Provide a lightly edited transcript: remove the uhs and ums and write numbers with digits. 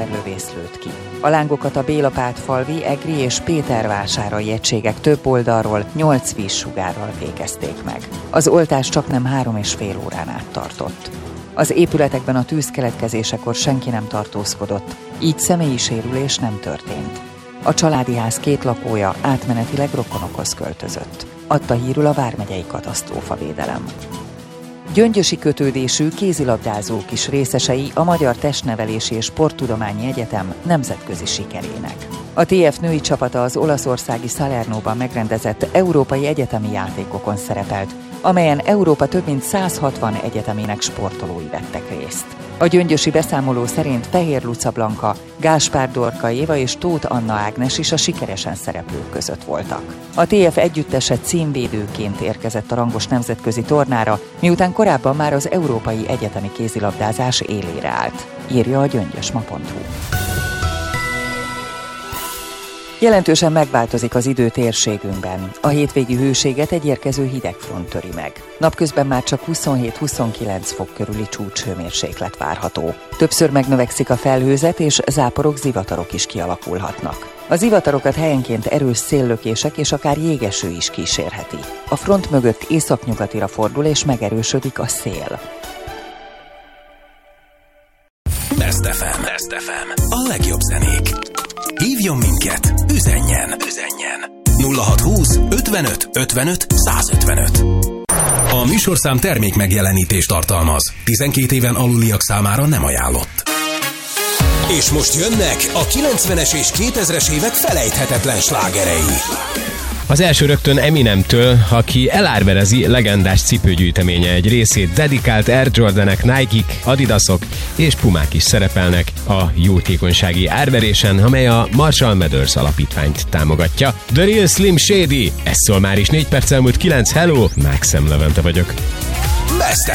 fegyverlövész lőtt ki. A lángokat a Bélapátfalvi, Egri és Pétervásárhelyi egységek több oldalról 8 vízsugárral végezték meg. Az oltás csaknem 3,5 órán át tartott. Az épületekben a tűzkeletkezésekor senki nem tartózkodott, így személyi sérülés nem történt. A családi ház 2 lakója átmenetileg rokonokhoz költözött, adta hírül a vármegyei katasztrófavédelem. Gyöngyösi kötődésű kézilabdázók is részesei a Magyar Testnevelési és Sporttudományi Egyetem nemzetközi sikerének. A TF női csapata az olaszországi Salernóban megrendezett európai egyetemi játékokon szerepelt, amelyen Európa több mint 160 egyetemének sportolói vettek részt. A gyöngyösi beszámoló szerint Fehér Luca Blanka, Gáspár Dorka Éva és Tóth Anna Ágnes is a sikeresen szereplők között voltak. A TF együttese címvédőként érkezett a rangos nemzetközi tornára, miután korábban már az európai egyetemi kézilabdázás élére állt, írja a gyöngyösma.hu. Jelentősen megváltozik az idő térségünkben. A hétvégi hőséget egy érkező hidegfront töri meg. Napközben már csak 27-29 fok körüli csúcshőmérséklet várható. Többször megnövekszik a felhőzet, és záporok, zivatarok is kialakulhatnak. A zivatarokat helyenként erős széllökések és akár jégeső is kísérheti. A front mögött északnyugatira fordul és megerősödik a szél. Best FM. A legjobb zenék. Hívjon minket, üzenjen 0620 55 55 155. A műsorszám termék megjelenítést tartalmaz. 12 éven aluliak számára nem ajánlott. És most jönnek a 90-es és 2000-es évek felejthetetlen slágerei. Az első rögtön Eminemtől, aki elárverezi legendás cipőgyűjteménye egy részét, dedikált Air Jordanek, Nike-k, Adidasok és Pumák is szerepelnek a jótékonysági árverésen, amely a Marshall Mathers alapítványt támogatja. The Real Slim Shady, ez szól már is 4 perc elmúlt 9, hello, Maxem Levente vagyok. Best